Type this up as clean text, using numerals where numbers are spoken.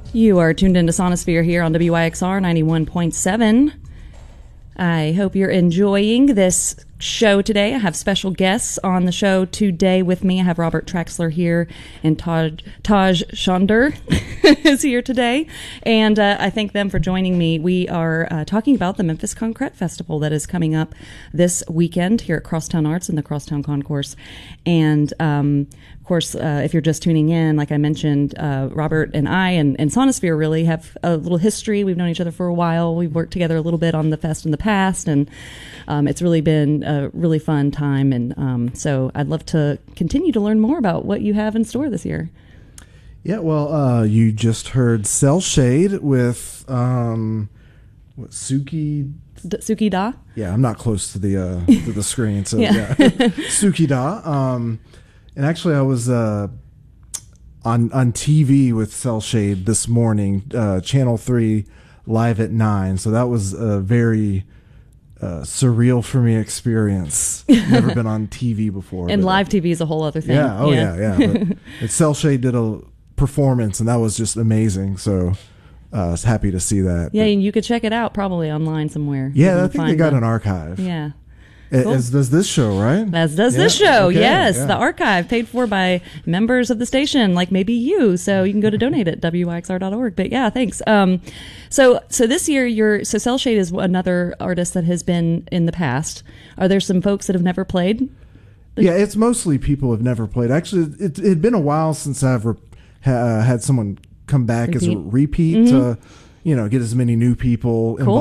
You are tuned into Sonosphere here on WYXR 91.7. I hope you're enjoying this show today. I have special guests on the show today with me. I have Robert Traxler here, and Taj Shonder is here today. And I thank them for joining me. We are talking about the Memphis Concrete Festival that is coming up this weekend here at Crosstown Arts in the Crosstown Concourse. And of course, if you're just tuning in, like I mentioned, Robert and I and Sonosphere really have a little history. We've known each other for a while. We've worked together a little bit on the fest in the past, and it's really been a really fun time. And so I'd love to continue to learn more about what you have in store this year. Yeah, well, you just heard Cell Shade with Suki Da? Yeah, I'm not close to the screen, so yeah. Suki Da. And actually, I was on TV with Cell Shade this morning, Channel 3, live at 9. So that was a very surreal for me experience. Never been on TV before. And live TV is a whole other thing. Yeah, yeah. But Cell Shade did a performance, and that was just amazing. So I was happy to see that. Yeah, and you could check it out probably online somewhere. Yeah, I think they got an archive. Yeah. Cool. As does this show, right? As does this show, okay, yes. Yeah. The archive paid for by members of the station, like maybe you. So you can go to donate at wyxr.org. But yeah, thanks. So this year, Cell Shade is another artist that has been in the past. Are there some folks that have never played? Yeah, it's mostly people who have never played. Actually, it had been a while since I've had someone come back as a repeat to, get as many new people involved.